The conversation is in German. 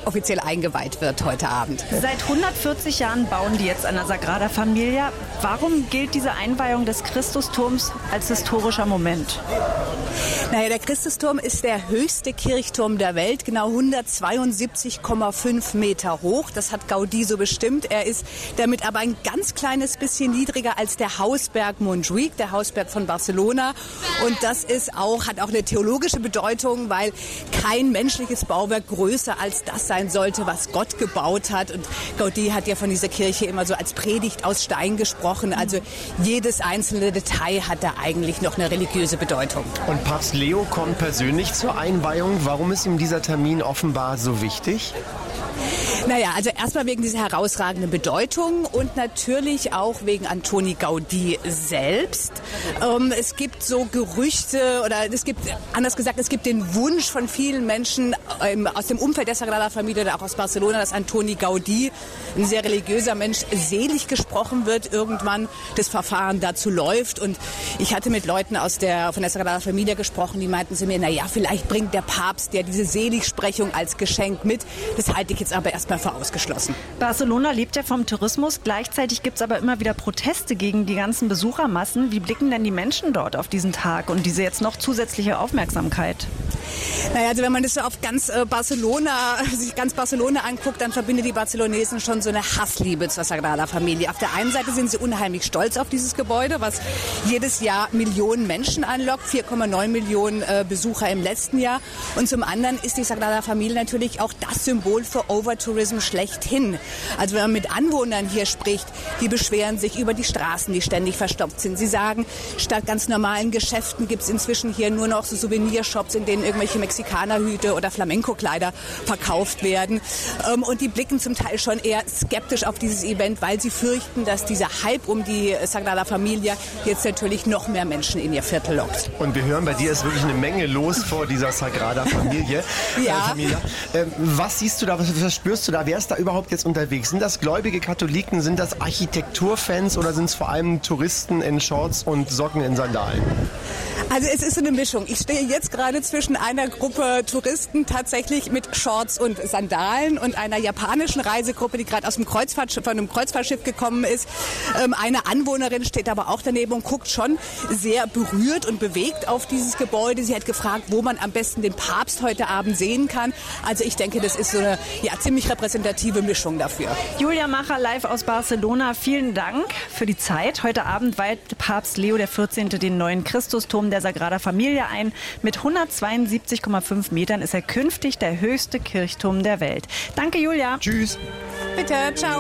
offiziell eingeweiht wird heute Abend. Seit 140 Jahren bauen die jetzt an der Sagrada Familia. Warum gilt diese Einweihung des Christusturms als historischer Moment? Naja, der Christusturm ist der höchste Kirchturm der Welt, genau 172,5 Meter hoch. Das hat Gaudí so bestimmt. Er ist damit aber ein ganz kleines bisschen niedriger als der Hausberg Montjuïc, der Hausberg von Barcelona. Und das hat auch eine theologische Bedeutung, weil kein menschliches Bauwerk größer als das sein sollte, was Gott gebaut hat. Und Gaudí hat ja von dieser Kirche immer so als Predigt aus Stein gesprochen. Also jedes einzelne Detail hat da eigentlich noch eine religiöse Bedeutung. Und Papst Leo kommt persönlich zur Einweihung. Warum ist ihm dieser Termin offenbar so wichtig? Naja, also erstmal wegen dieser herausragenden Bedeutung und natürlich auch wegen Antoni Gaudí selbst. Es gibt so Gerüchte es gibt den Wunsch von vielen Menschen aus dem Umfeld der Sagrada Familia oder auch aus Barcelona, dass Antoni Gaudí, ein sehr religiöser Mensch, selig gesprochen wird irgendwann, das Verfahren dazu läuft. Und ich hatte mit Leuten von der Sagrada Familia gesprochen, die meinten zu mir, naja, vielleicht bringt der Papst ja diese Seligsprechung als Geschenk mit. Das halte ich jetzt aber erstmal für ausgeschlossen. Barcelona lebt ja vom Tourismus. Gleichzeitig gibt es aber immer wieder Proteste gegen die ganzen Besuchermassen. Wie blicken denn die Menschen dort auf diesen Tag und diese jetzt noch zusätzliche Aufmerksamkeit? Naja, also wenn man das so auf ganz Barcelona anguckt, dann verbindet die Barcelonesen schon so eine Hassliebe zur Sagrada Familia. Auf der einen Seite sind sie unheimlich stolz auf dieses Gebäude, was jedes Jahr Millionen Menschen anlockt, 4,9 Millionen Besucher im letzten Jahr. Und zum anderen ist die Sagrada Familia natürlich auch das Symbol für Overtourism schlechthin. Also wenn man mit Anwohnern hier spricht, die beschweren sich über die Straßen, die ständig verstopft sind. Sie sagen, statt ganz normalen Geschäften gibt es inzwischen hier nur noch so Souvenirshops, in denen irgendwelche Mexikanerhüte oder Flamenco-Kleider verkauft werden. Und die blicken zum Teil schon eher skeptisch auf dieses Event, weil sie fürchten, dass dieser Hype um die Sagrada Familia jetzt natürlich noch mehr Menschen in ihr Viertel lockt. Und wir hören, bei dir ist wirklich eine Menge los vor dieser Sagrada Familie. Ja. Was siehst du da, was spürst du da? Wer ist da überhaupt jetzt unterwegs? Sind das gläubige Katholiken, sind das Architekturfans oder sind es vor allem Touristen in Shorts und Socken in Sandalen? Also es ist so eine Mischung. Ich stehe jetzt gerade zwischen einer Gruppe Touristen tatsächlich mit Shorts und Sandalen und einer japanischen Reisegruppe, die gerade von einem Kreuzfahrtschiff gekommen ist. Eine Anwohnerin steht aber auch daneben und guckt schon sehr berührt und bewegt auf dieses Gebäude. Sie hat gefragt, wo man am besten den Papst heute Abend sehen kann. Also ich denke, das ist so eine ziemlich repräsentative Mischung dafür. Julia Macher live aus Barcelona. Vielen Dank für die Zeit. Heute Abend weiht Papst Leo XIV. Den neuen Christusturm der Sagrada Familia ein. Mit 172,5 Metern ist er künftig der höchste Kirchturm der Welt. Danke, Julia. Tschüss. Bitte, ciao.